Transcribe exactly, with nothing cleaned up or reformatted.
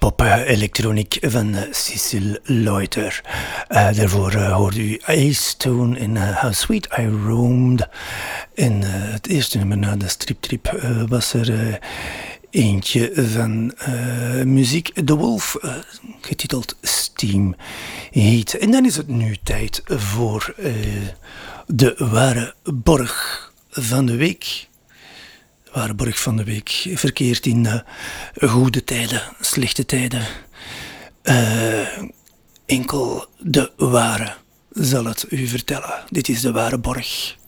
pop-elektroniek van uh, Cecil Loiter. Uh, daarvoor uh, hoorde u Ace Stone in uh, How Sweet I Roamed. En uh, het eerste nummer na de striptrip uh, was er uh, eentje van uh, muziek The Wolf, uh, getiteld Steam Heat. En dan is het nu tijd voor uh, de ware borg van de week. De ware borg van de week verkeert in uh, goede tijden, slechte tijden. Uh, enkel de ware zal het u vertellen. Dit is de ware borg.